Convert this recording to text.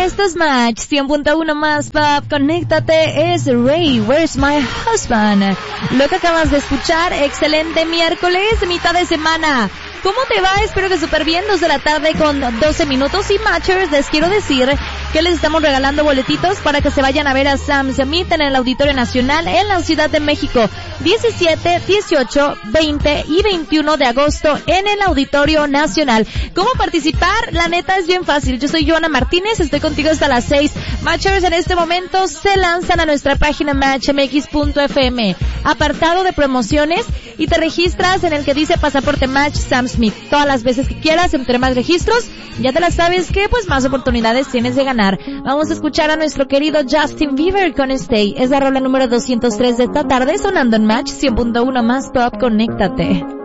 Esto es Match 100.1 más pop. Conéctate, es Ray, Where's My Husband. Lo que acabas de escuchar, excelente miércoles, mitad de semana. ¿Cómo te va? Espero que súper bien, 2 de la tarde con 12 minutos. Y Matchers, les quiero decir que les estamos regalando boletitos para que se vayan a ver a Sam Smith en el Auditorio Nacional en la Ciudad de México. 17, 18, 20 y 21 de agosto en el Auditorio Nacional. ¿Cómo participar? La neta es bien fácil. Yo soy Joana Martínez, estoy contigo hasta las 6. Matchers en este momento se lanzan a nuestra página matchmx.fm, apartado de promociones, y te registras en el que dice Pasaporte Match Sam Smith. Todas las veces que quieras, entre más registros, ya te las sabes que pues más oportunidades tienes de ganar. Vamos a escuchar a nuestro querido Justin Bieber con Stay. Es la rola número 203 de esta tarde, sonando en Match 100.1 más pop. Conéctate.